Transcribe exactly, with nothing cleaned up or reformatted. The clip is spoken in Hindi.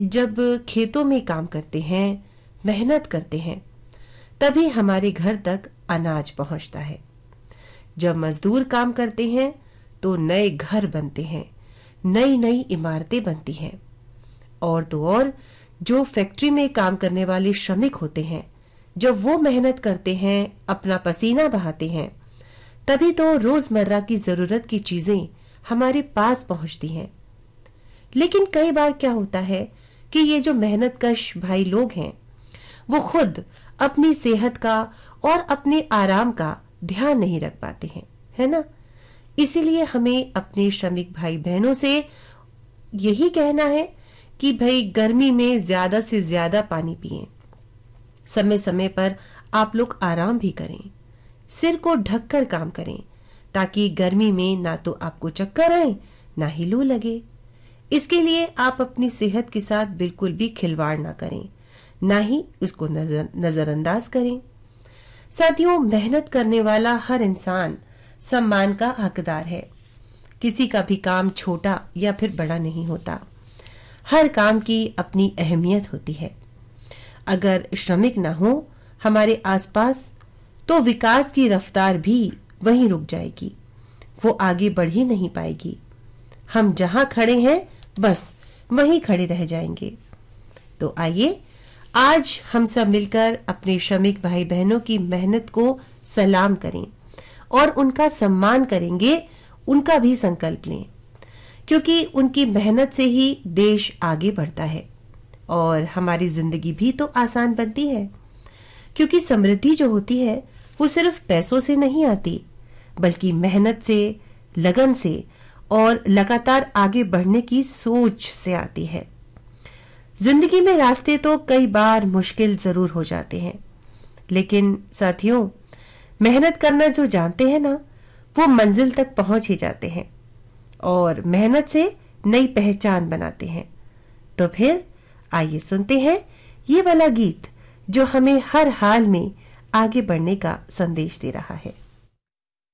जब खेतों में काम करते हैं, मेहनत करते हैं, तभी हमारे घर तक अनाज पहुंचता है। जब मजदूर काम करते हैं तो नए घर बनते हैं, नई नई इमारतें बनती हैं। और तो और जो फैक्ट्री में काम करने वाले श्रमिक होते हैं, जब वो मेहनत करते हैं, अपना पसीना बहाते हैं, तभी तो रोजमर्रा की जरूरत की चीजें हमारे पास पहुंचती हैं। लेकिन कई बार क्या होता है कि ये जो मेहनतकश भाई लोग हैं, वो खुद अपनी सेहत का और अपने आराम का ध्यान नहीं रख पाते हैं, है ना। इसीलिए हमें अपने श्रमिक भाई बहनों से यही कहना है कि भाई गर्मी में ज्यादा से ज्यादा पानी पिएं, समय समय पर आप लोग आराम भी करें, सिर को ढककर काम करें, ताकि गर्मी में ना तो आपको चक्कर आए, ना ही लू लगे। इसके लिए आप अपनी सेहत के साथ बिल्कुल भी खिलवाड़ ना करें, ना ही उसको नजर नजरअंदाज करें। साथियों, मेहनत करने वाला हर इंसान सम्मान का हकदार है। किसी का भी काम छोटा या फिर बड़ा नहीं होता। हर काम की अपनी अहमियत होती है। अगर श्रमिक ना हो हमारे आसपास, तो विकास की रफ्तार भी वहीं रुक जाएगी, वो आगे बढ़ ही नहीं पाएगी। हम जहां खड़े हैं बस वहीं खड़े रह जाएंगे। तो आइए आज हम सब मिलकर अपने श्रमिक भाई बहनों की मेहनत को सलाम करें और उनका सम्मान करेंगे, उनका भी संकल्प लें, क्योंकि उनकी मेहनत से ही देश आगे बढ़ता है और हमारी जिंदगी भी तो आसान बनती है। क्योंकि समृद्धि जो होती है वो सिर्फ पैसों से नहीं आती, बल्कि मेहनत से, लगन से और लगातार आगे बढ़ने की सोच से आती है। जिंदगी में रास्ते तो कई बार मुश्किल जरूर हो जाते हैं, लेकिन साथियों, मेहनत करना जो जानते हैं ना, वो मंजिल तक पहुंच ही जाते हैं और मेहनत से नई पहचान बनाते हैं। तो फिर आइए सुनते हैं ये वाला गीत जो हमें हर हाल में आगे बढ़ने का संदेश दे रहा है।